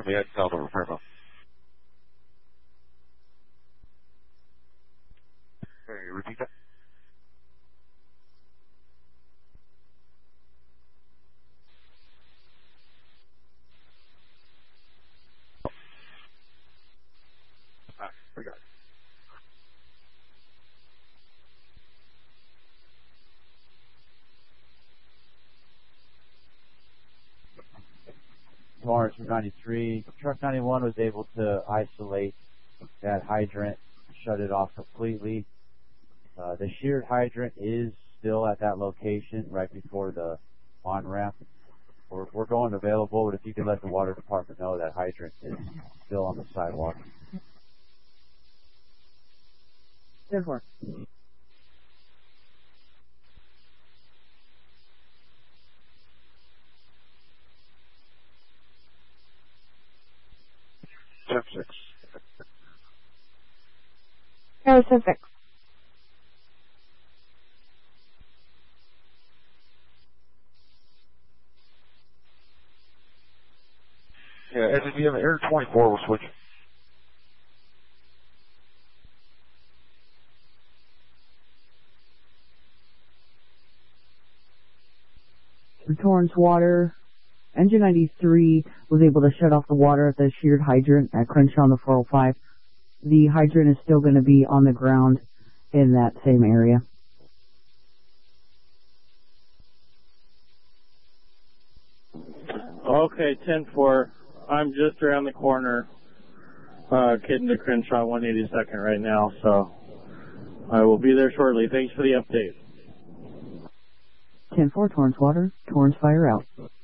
me. I tell the repairman. Can you repeat that? We got it. Lawrence 93. Truck 91 was able to isolate that hydrant, shut it off completely. The sheared hydrant is still at that location right before the on-ramp. We're going available, but if you could let the water department know that hydrant is still on the sidewalk. 10-4. Six. Kilo 6. Yeah, SCV in the air 24 will switch. Torrance Water. Engine 93 was able to shut off the water at the sheared hydrant at Crenshaw on the 405. The hydrant is still going to be on the ground in that same area. Okay, 10-4. I'm just around the corner, getting to Crenshaw 182nd right now, so I will be there shortly. Thanks for the update. 10-4, Torrance Water. Torrance Fire out.